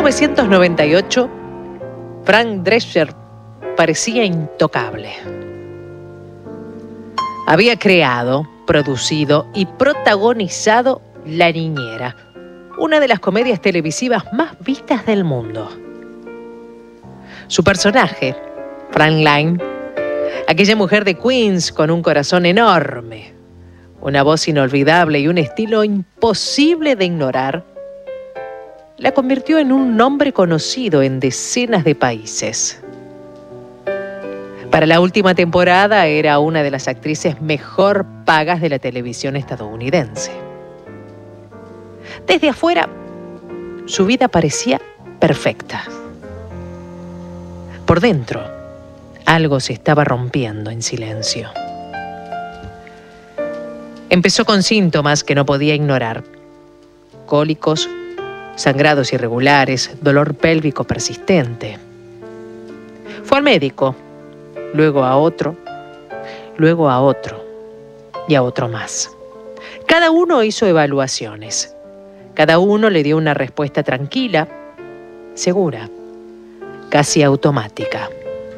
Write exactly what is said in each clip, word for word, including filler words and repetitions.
novecientos noventa y ocho, Frank Drescher parecía intocable. Había creado, producido y protagonizado La Niñera, una de las comedias televisivas más vistas del mundo. Su personaje, Fräulein, aquella mujer de Queens con un corazón enorme, una voz inolvidable y un estilo imposible de ignorar, la convirtió en un nombre conocido en decenas de países. Para la última temporada era una de las actrices mejor pagas de la televisión estadounidense. Desde afuera, su vida parecía perfecta. Por dentro, algo se estaba rompiendo en silencio. Empezó con síntomas que no podía ignorar: cólicos, sangrados irregulares, dolor pélvico persistente. Fue al médico, luego a otro, luego a otro y a otro más. Cada uno hizo evaluaciones. Cada uno le dio una respuesta tranquila, segura, casi automática.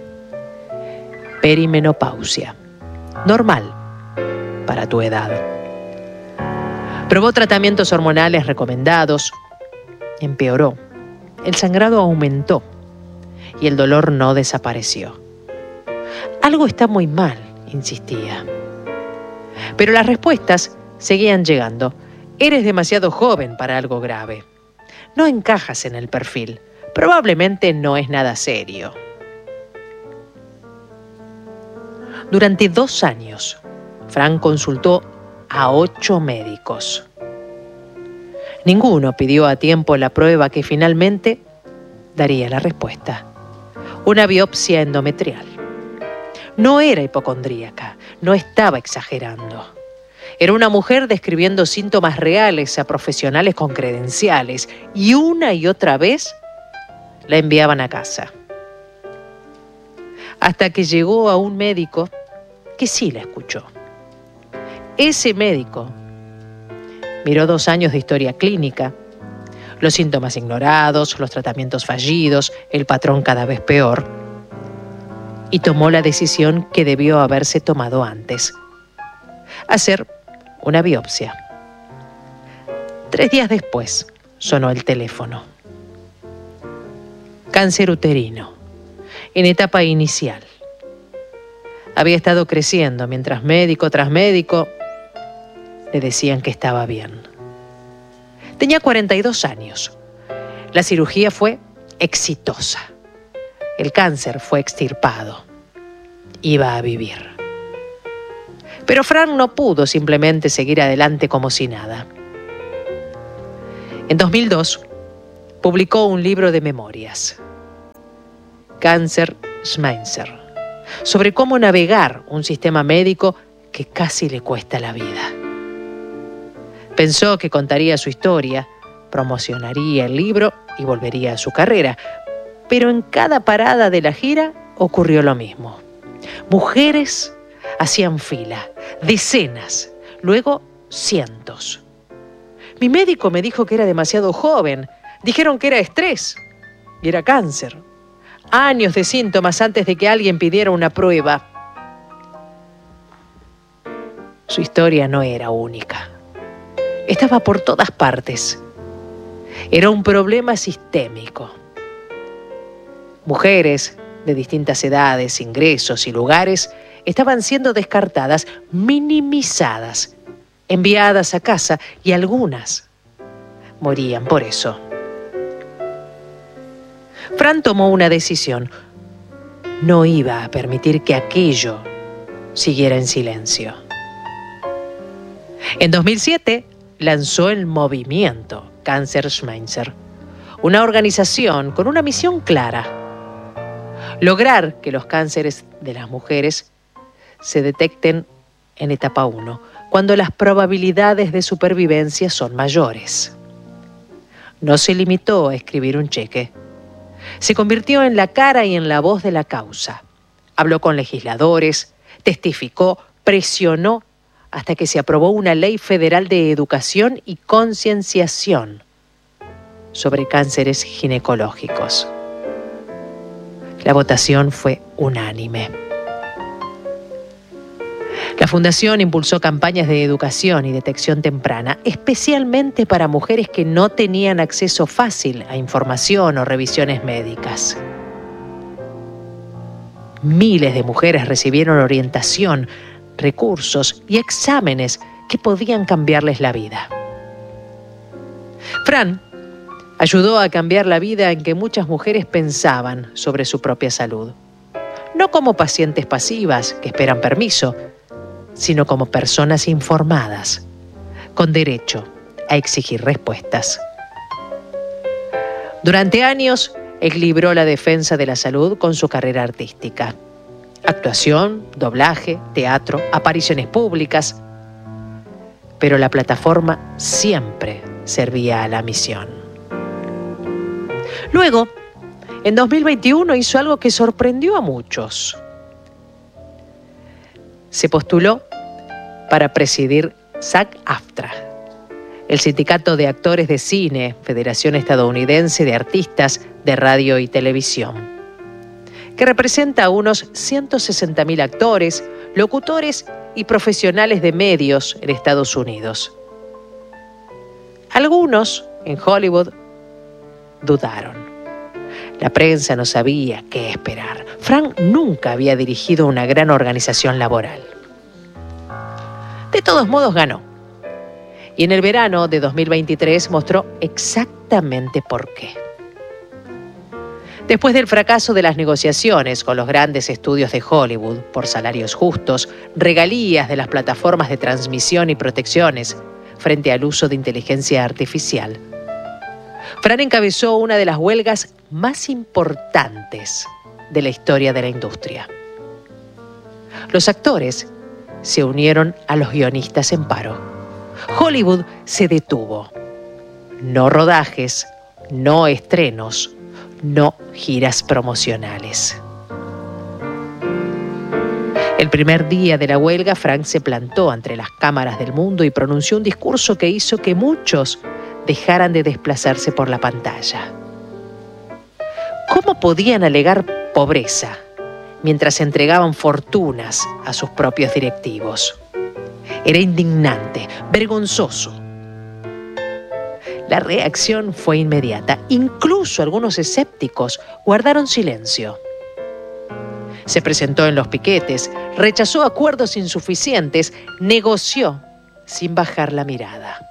Perimenopausia. Normal para tu edad. Probó tratamientos hormonales recomendados. Empeoró. El sangrado aumentó y el dolor no desapareció. Algo está muy mal, insistía. Pero las respuestas seguían llegando. Eres demasiado joven para algo grave. No encajas en el perfil. Probablemente no es nada serio. Durante dos años, Frank consultó a ocho médicos. Ninguno pidió a tiempo la prueba que finalmente daría la respuesta: una biopsia endometrial. No era hipocondríaca, no estaba exagerando. Era una mujer describiendo síntomas reales a profesionales con credenciales, y una y otra vez la enviaban a casa. Hasta que llegó a un médico que sí la escuchó. Ese médico miró dos años de historia clínica, los síntomas ignorados, los tratamientos fallidos, el patrón cada vez peor, y tomó la decisión que debió haberse tomado antes: hacer una biopsia. Tres días después sonó el teléfono. Cáncer uterino, en etapa inicial. Había estado creciendo mientras médico tras médico le decían que estaba bien. Tenía cuarenta y dos años. La cirugía fue exitosa. El cáncer fue extirpado. Iba a vivir. Pero Frank no pudo simplemente seguir adelante como si nada. En dos mil dos, publicó un libro de memorias, Cáncer Schmeisser, sobre cómo navegar un sistema médico que casi le cuesta la vida. Pensó que contaría su historia, promocionaría el libro y volvería a su carrera, pero en cada parada de la gira ocurrió lo mismo. Mujeres hacían fila, decenas, luego cientos. Mi médico me dijo que era demasiado joven. Dijeron que era estrés y era cáncer. Años de síntomas antes de que alguien pidiera una prueba. Su historia no era única. Estaba por todas partes. Era un problema sistémico. Mujeres de distintas edades, ingresos y lugares estaban siendo descartadas, minimizadas, enviadas a casa, y algunas morían por eso. Fran tomó una decisión. No iba a permitir que aquello siguiera en silencio. En dos mil siete lanzó el movimiento Cáncer Schmeisser, una organización con una misión clara: lograr que los cánceres de las mujeres se detecten en etapa uno, cuando las probabilidades de supervivencia son mayores. No se limitó a escribir un cheque. Se convirtió en la cara y en la voz de la causa. Habló con legisladores, testificó, presionó, hasta que se aprobó una ley federal de educación y concienciación. sobre cánceres ginecológicos. La votación fue unánime. La Fundación impulsó campañas de educación y detección temprana, especialmente para mujeres que no tenían acceso fácil a información o revisiones médicas. Miles de mujeres recibieron orientación, recursos y exámenes que podían cambiarles la vida. Fran ayudó a cambiar la vida en que muchas mujeres pensaban sobre su propia salud. No como pacientes pasivas que esperan permiso, sino como personas informadas, con derecho a exigir respuestas. Durante años, equilibró la defensa de la salud con su carrera artística. Actuación, doblaje, teatro, apariciones públicas. Pero la plataforma siempre servía a la misión. Luego, en dos mil veintiuno hizo algo que sorprendió a muchos. Se postuló para presidir SAG-AFTRA, el Sindicato de Actores de Cine, Federación Estadounidense de Artistas de Radio y Televisión, que representa a unos ciento sesenta mil actores, locutores y profesionales de medios en Estados Unidos. Algunos en Hollywood dudaron. La prensa no sabía qué esperar. Fran nunca había dirigido una gran organización laboral. De todos modos ganó. Y en el verano de dos mil veintitrés mostró exactamente por qué. Después del fracaso de las negociaciones con los grandes estudios de Hollywood por salarios justos, regalías de las plataformas de transmisión y protecciones frente al uso de inteligencia artificial, Fran encabezó una de las huelgas más importantes de la historia de la industria. Los actores se unieron a los guionistas en paro. Hollywood se detuvo. No rodajes, no estrenos, no giras promocionales. El primer día de la huelga, Fran se plantó ante las cámaras del mundo y pronunció un discurso que hizo que muchos dejaran de desplazarse por la pantalla. ¿Cómo podían alegar pobreza mientras entregaban fortunas a sus propios directivos? Era indignante, vergonzoso. La reacción fue inmediata. Incluso algunos escépticos guardaron silencio. Se presentó en los piquetes, rechazó acuerdos insuficientes, negoció sin bajar la mirada.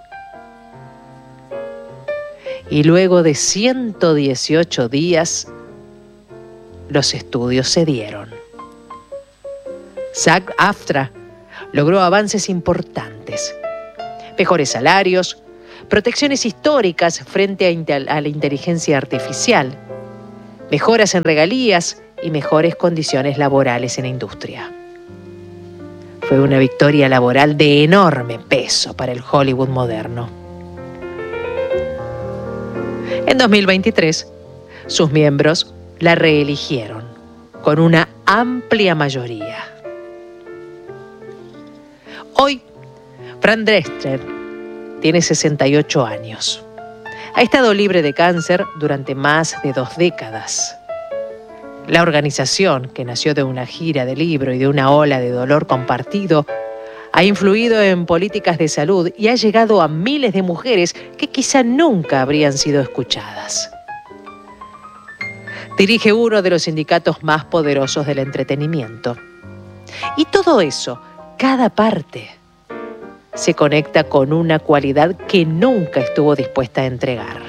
Y luego de ciento dieciocho días, los estudios cedieron. SAG-AFTRA logró avances importantes. Mejores salarios, protecciones históricas frente a, a la inteligencia artificial, mejoras en regalías y mejores condiciones laborales en la industria. Fue una victoria laboral de enorme peso para el Hollywood moderno. En dos mil veintitrés, sus miembros la reeligieron con una amplia mayoría. Hoy, Fran Drescher tiene sesenta y ocho años. Ha estado libre de cáncer durante más de dos décadas. La organización, que nació de una gira de libro y de una ola de dolor compartido, ha influido en políticas de salud y ha llegado a miles de mujeres que quizá nunca habrían sido escuchadas. Dirige uno de los sindicatos más poderosos del entretenimiento. Y todo eso, cada parte, se conecta con una cualidad que nunca estuvo dispuesta a entregar: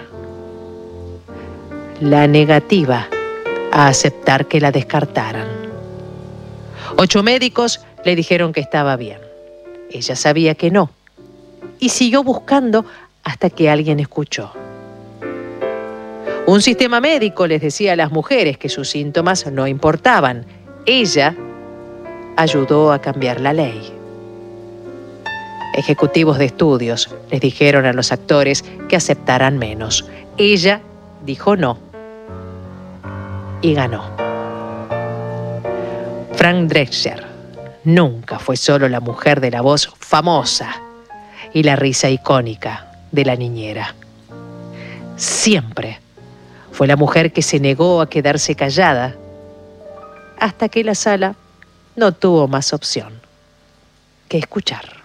la negativa a aceptar que la descartaran. Ocho médicos le dijeron que estaba bien. Ella sabía que no, y siguió buscando hasta que alguien escuchó. Un sistema médico les decía a las mujeres que sus síntomas no importaban. Ella ayudó a cambiar la ley. Ejecutivos de estudios les dijeron a los actores que aceptaran menos. Ella dijo no y ganó. Fran Drescher nunca fue solo la mujer de la voz famosa y la risa icónica de la niñera. siempre fue la mujer que se negó a quedarse callada, hasta que la sala no tuvo más opción que escuchar.